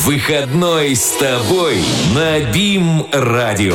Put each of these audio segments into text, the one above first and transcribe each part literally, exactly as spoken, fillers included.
Выходной с тобой на БИМ-радио.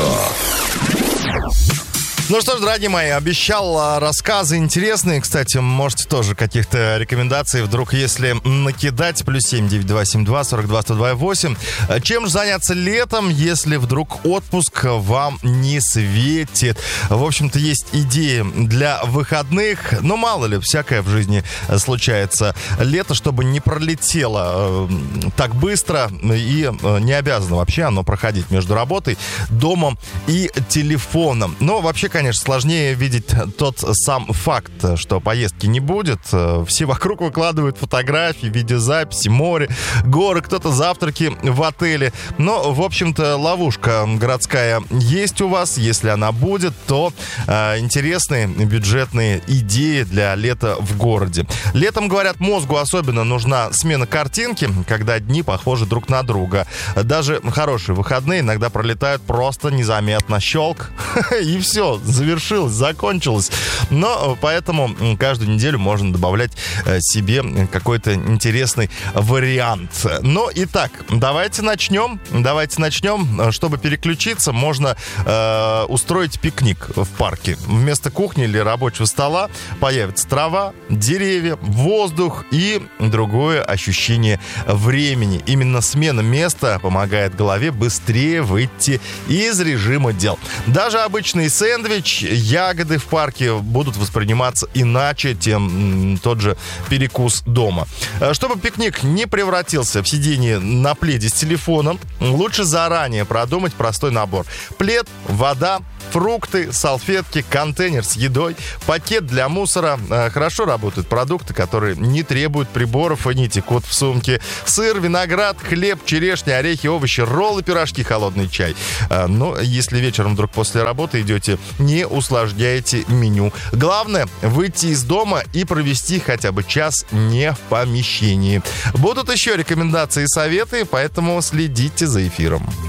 Ну что ж, дорогие мои, обещал рассказы интересные. Кстати, можете тоже каких-то рекомендаций вдруг, если накидать. Плюс семь девять два семь два сорок два сто два восемь. Чем же заняться летом, если вдруг отпуск вам не светит? В общем-то, есть идеи для выходных. Но мало ли, всякое в жизни случается. Лето, чтобы не пролетело так быстро и не обязано вообще оно проходить между работой, домом и телефоном. Но вообще, конечно, сложнее видеть тот сам факт, что поездки не будет. Все вокруг выкладывают фотографии, видеозаписи, море, горы, кто-то завтраки в отеле. Но, в общем-то, ловушка городская есть у вас. Если она будет, то э, интересные бюджетные идеи для лета в городе. Летом, говорят, мозгу особенно нужна смена картинки, когда дни похожи друг на друга. Даже хорошие выходные иногда пролетают просто незаметно. Щелк, и все. Завершилось, закончилось. Но поэтому каждую неделю можно добавлять себе какой-то интересный вариант. Ну, итак, давайте начнем. Давайте начнем. Чтобы переключиться, можно э, устроить пикник в парке. Вместо кухни или рабочего стола появится трава, деревья, воздух и другое ощущение времени. Именно смена места помогает голове быстрее выйти из режима дел. Даже обычный сэндвич, ягоды в парке будут восприниматься иначе, чем тот же перекус дома. Чтобы пикник не превратился в сидение на пледе с телефоном, лучше заранее продумать простой набор. Плед, вода, фрукты, салфетки, контейнер с едой, пакет для мусора. Хорошо работают продукты, которые не требуют приборов и не текут в сумке. Сыр, виноград, хлеб, черешни, орехи, овощи, роллы, пирожки, холодный чай. Но если вечером вдруг после работы идете, не усложняйте меню. Главное — выйти из дома и провести хотя бы час не в помещении. Будут еще рекомендации и советы, поэтому следите за эфиром.